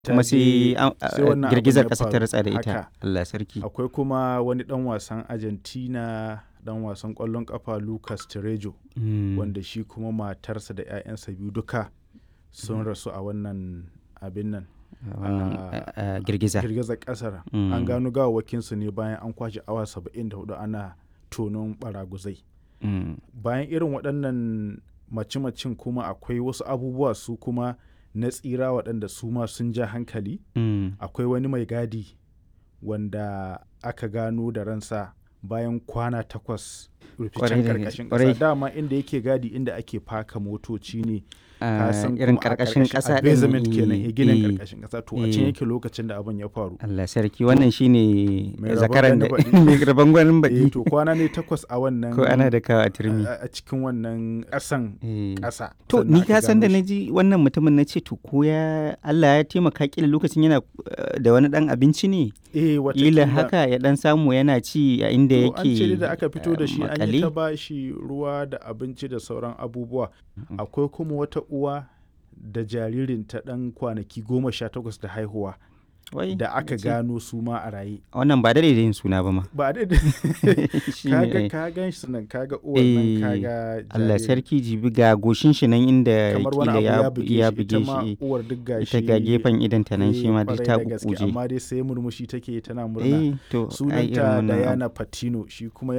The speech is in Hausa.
kuma sai wannan abin girgizar ya ƙasa ta faru. ratsa da ita. Haka. Allah sarki. Akwai kuma wani ɗan wasan Argentina, ɗan wasan ƙwallon ƙafa Lucas Terejo, wanda shi kuma matarsa da 'ya'yansa biyu duka sun rasu a wannan abin nan. Girgizar ƙasar. An gano gawawwakinsu ne bayan an kwashe awa 74 ana tonon baraguzai. Bayan irin waɗannan mace-macen kuma akwai wasu abubuwa su kuma na tsira waɗanda su ma sun ja hankali. Akwai wani mai gadi wanda aka gano da ransa bayan kwana 8 ruficen ƙarƙashin ƙasa. Dama inda yake gadi inda ake faka motoci ne. Irin ƙarƙashin ƙasa a basement kenan, ginin ƙarƙashin ƙasa, to a can yake lokacin da abin ya faru. Allah sarki, wannan shine zakaran da mai rabon gwanin baɗi. To kwana ne 8 a wannan, ko ana da kawo a turmi a cikin wannan ƙasan ƙasa. To ni ka san da na ji wannan mutumin na ce to ko ya Allah ya taimaka kila lokacin yana da wani ɗan abinci ne. Kila haka ya ɗan samu yana ci a inda yake. An ce da aka fito da shi an yi ta bashi ruwa da abinci da sauran abubuwa. Akwai kuma wata uwa da jaririnta ɗan kwanaki 18 da haihuwa da aka gano su ma a raye. Wannan ba da yin suna ba ma. Ba da ka gan shi nan, kaga uwar nan, kaga jaririn. Allah sarki, jibi ga goshin shi nan inda kila ya buge shi. Uwar duk gashi. Ita ga gefen idan ta nan shi ma duk ta kukuje. Amma dai sai murmushi take tana murna. Sunanta Diana Patino, shi kuma